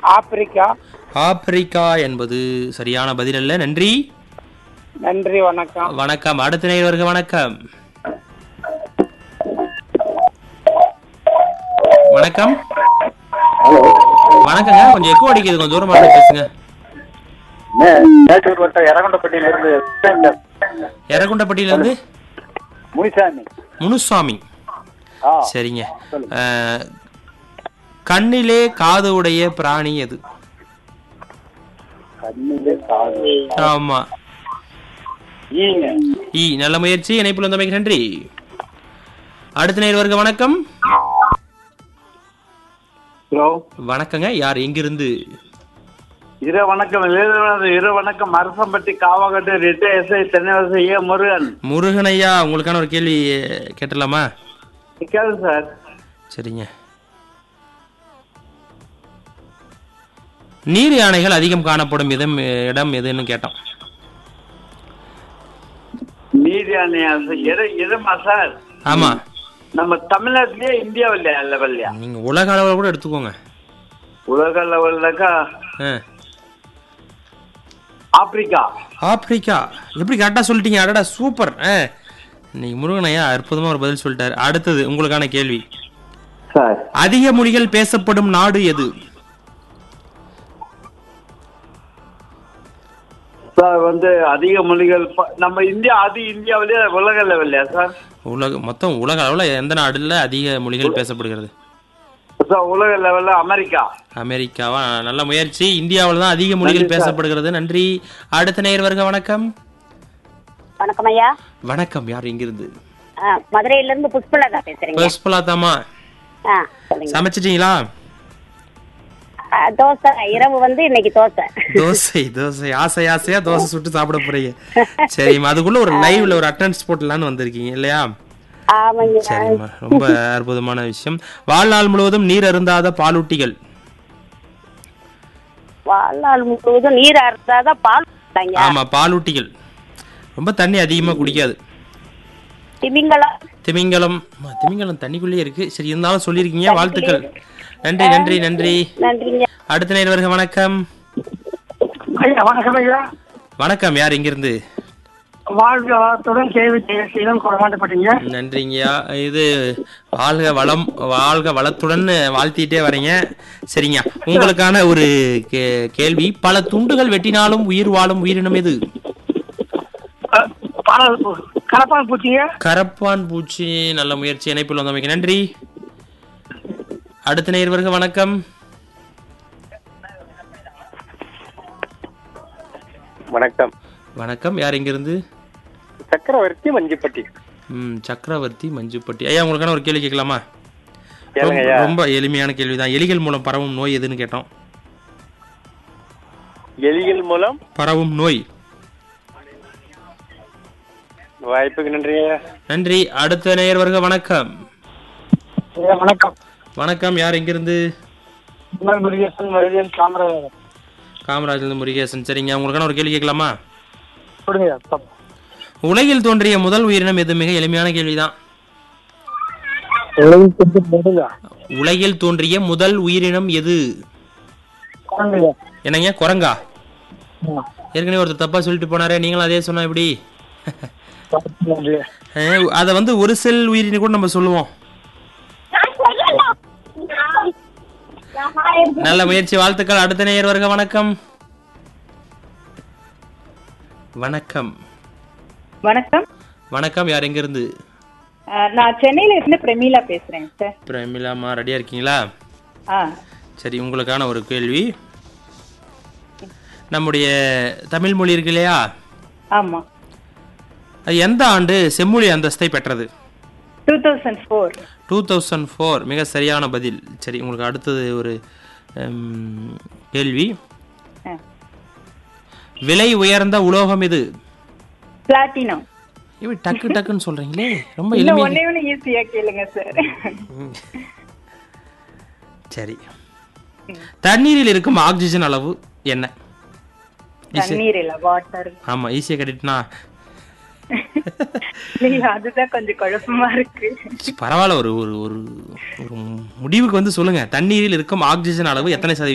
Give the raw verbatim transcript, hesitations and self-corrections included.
Africa. Africa என்பது சரியான பதில் அல்ல. நன்றி. நன்றி, வணக்கம். வணக்கம். அடுத்த நேயர்களுக்கு வணக்கம். வணக்கம். வணக்கங்க. கொஞ்சம் எக்கோ அடிக்குது, கொஞ்சம் தூரமா இருந்து பேசுங்க. மேட்டூர் வட்டம் எரகுண்டப்பட்டியிலிருந்து எரகுண்டப்பட்டியிலிருந்து முனிசாமி. முனுசாமி. ஆ, சரிங்க. அஹ், கண்ணிலே காது உடைய பிராணி எது? கண்ணிலே காது. ஆமா, ஈங்க. ஈ. நல்ல முயற்சி. இணைப்பில் வந்தமைக்கு நன்றி. அடுத்த நேயர்களுக்கு வணக்கம். ஹலோ, வணக்கங்க. யார் எங்கிருந்து? இரு வணக்கம். இரு வணக்கம். அரசம்பட்டி காவாக்கட்டு ரிட்டை எஸ்ஐ தென்னவசை ஏ முருகன். முருகன் ஐயா, உங்களுக்கான ஒரு கேள்வி கேட்டலாமா? கேளு சார். சரிங்க. நீர் யானைகள் அதிகம் காணப்படும் இடம் இடம் எதுன்னு கேட்டோம். நீர்யானையா இடமா சார்? ஆமா. நம்ம தமிழ்நாட்டிலேயே இந்தியாவில்லையா லெவல்லையா? நீங்க உலக அளவில் கூட எடுத்துக்கோங்க. உலக லெவல்லக்கா ஆ. ஆப்பிரிக்கா. ஆப்பிரிக்கா. எப்படி கரெக்டா சொல்லிட்டீங்க? அடடா, சூப்பர். இன்னைக்கு முருகன் ஐயா அற்புதமா ஒரு பதில் சொல்லிட்டாரு. அடுத்தது உங்களுக்கான கேள்வி. சார், அதிக மொழிகள் பேசப்படும் நாடு எது? சார் வந்து அதிக மொழிகள் ப- நம்ம இந்தியா அது இந்தியாவிலேயே உலக லெவல்லையா சார்? உலக மொத்தம் உலக அளவில் எந்த நாடுல அதிக மொழிகள் பேசப்படுகிறது? சார் உலக லெவல்ல அமெரிக்கா. அமெரிக்காவா? நல்ல முயற்சி. இந்தியாவில் தான் அதிக மொழிகள் நன்றி சார். பேசப்படுகிறது. நன்றி. அடுத்த நேயர் வருக. வணக்கம். வணக்கம் ஐயா. வணக்கம். யார் எங்கிருந்து? ஆ, மதுரையில இருந்து புஷ்பலதா பேசுறீங்க. புஷ்பலதாமா, ஆ, சொல்லுங்க. சமைச்சிட்டீங்களா? ஆ, தோசை. இரவு வந்து இன்னைக்கு தோசை. தோசை தோசை ஆசை ஆசையா தோசை சுட்டு சாப்பிட போறீங்க. சரிம்மா, அதுக்குள்ள ஒரு லைவ்ல ஒரு அட்டெண்டன்ஸ் போட்டலான்னு வந்திருக்கீங்க இல்லையா? ஆமாங்க. சரிம்மா, ரொம்ப அற்புதமான விஷயம். வாழ்நாள் முழுவதும் நீர் அருந்தாத பாலூட்டிகள். வாழ்நாள் முழுவதும் நீர் அறுத்தாதான் பால் குடிப்பாங்க. ஆமா, பாலூட்டிகள் ரொம்ப தண்ணி அதிகமா குடிக்காது. திமிங்கலம். திமிங்கலம். ஆமா, திமிங்கலம் தண்ணிக்குள்ளேயே இருக்கு. சரி, இருந்தாலும் சொல்லியிருக்கீங்க. வாழ்த்துக்கள். நன்றி நன்றி நன்றி. நன்றிங்க. அடுத்த நேயர் வணக்கம். ஐயா, வணக்கம் ஐயா. வணக்கம். யார் எங்கிருந்து? வாழ்க வளத்துடன் கேள்வி செய்தான் குறமாட்டப்பட்டீங்க. நன்றிங்கய்யா. இது வாழ்க வளம் வாழ்க வளத்துடன் வாழ்த்திட்டே வரீங்க. சரிங்க, உங்களுக்கான ஒரு கே- கேள்வி. பல துண்டுகள் வெட்டினாலும் உயிர் வாழும் உயிரினம் எது? கரப்பான் பூச்சிங்க. கரப்பான் பூச்சி. நல்ல முயற்சி. இணைப்பில் வந்தமைக்கு நன்றி. அடுத்த நேயர் வணக்கம். வணக்கம். வணக்கம். யார் எங்கிருந்து? சக்கரவர்த்தி மஞ்சுப்பட்டி. ம் சக்கரவர்த்தி மஞ்சுப்பட்டி. ஐயா, உங்களுக்கான ஒரு கேள்வி கேட்கலாமா? கேளுங்க ரொம்ப- ஐயா. ரொம்ப எளிமையான கேள்விதான். எலிகள் மூலம் பரவும் நோய் எதுன்னு கேட்டோம். எலிகள் மூலம் பரவும் நோய். வாய்ப்புக்கு நன்றி ஐயா. நன்றி. அடுத்த நேயர் வருக. வணக்கம். ஐயா, வணக்கம். வணக்கம். யார் எங்கிருந்து? முன்னாள் முருகேசன், மருதியன் காமராஜர். காமராஜ் முருகேசன். சரிங்க, உங்களுக்கான ஒரு கேள்வி கேட்கலாமா? கொடுங்க ஐயா. தப்பு. உலகில் தோன்றிய முதல் உயிரினம் எது? மிக எளிமையான கேள்விதான். உலகில் தோன்றிய முதல் உலகில் தோன்றிய முதல் உயிரினம் எது? குரங்கு. என்னங்க, குரங்கா? ஆ, ஏற்கனவே ஒருத்தர் தப்பா சொல்லிட்டு போனாரே, நீங்களும் அதே சொன்னா எப்படி? தப்பு நன்றி. அஹ், அதை வந்து ஒரு செல் உயிரினு கூட நம்ம சொல்லுவோம். நல்ல முயற்சி. வாழ்த்துக்கள். அடுத்த நேயர் வருக. வணக்கம். வணக்கம். வணக்கம். வணக்கம். யார் எங்கிருந்து? அஹ், நான் சென்னையில இருந்து பிரமீளா பேசுறேன் சார். பிரமிளாமா, ரெடியா இருக்கீங்களா? ஆ, சரி, உங்களுக்கான ஒரு கேள்வி. நம்முடைய தமிழ் மொழி இருக்கு இல்லையா, ஆமா. அது எந்த ஆண்டு செம்மொழி அந்தஸ்தை பெற்றது? Two thousand four. Two thousand four. மிக சரியான பதில். சரி, உங்களுக்கு அடுத்தது ஒரு ஹம், கேள்வி. விலை உயர்ந்த உலோகம் இது? பிளாட்டினம். இப்படி டக்கு டக்குன்னு சொல்றீங்களே, ரொம்ப இல்ல, எளிமையா. ஒன்னே ஒண்ணு ஈஸியா கேளுங்க சார். சரி, தண்ணீரில் இருக்கும் ஆக்சிஜன் அளவு என்ன? தண்ணீர் இல்ல, வாட்டர். ஆமா, ஈஸியா கட்டிட்டுனா அதுதான் கொஞ்சம் குழப்பமா இருக்கு. பரவாயில்ல. ஒரு ஒரு ஒரு முடிவுக்கு வந்து சொல்லுங்க. தண்ணீரில் இருக்கும் ஆக்சிஜன் அளவு எத்தனை சதவீதம்?